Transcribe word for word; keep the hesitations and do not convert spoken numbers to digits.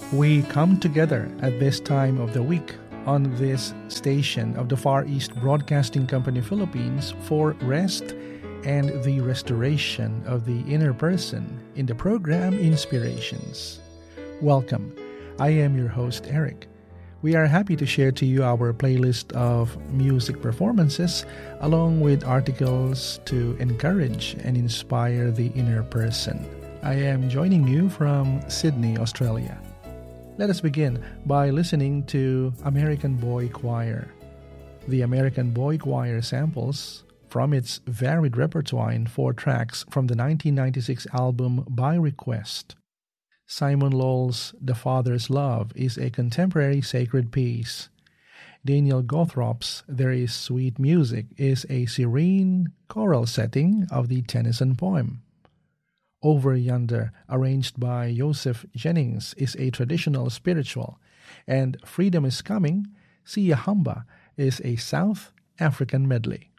We come together at this time of the week on this station of the Far East Broadcasting Company Philippines for rest and the restoration of the inner person in the program Inspirations. Welcome. I am your host, Eric. We are happy to share to you our playlist of music performances along with articles to encourage and inspire the inner person. I am joining you from Sydney, Australia. Let us begin by listening to American Boy Choir. The American Boy Choir samples from its varied repertoire in four tracks from the nineteen ninety-six album By Request. Simon Lowell's The Father's Love is a contemporary sacred piece. Daniel Gothrop's There Is Sweet Music is a serene choral setting of the Tennyson poem. Over Yonder, arranged by Joseph Jennings, is a traditional spiritual, and Freedom is Coming, Siya Hamba, is a South African medley.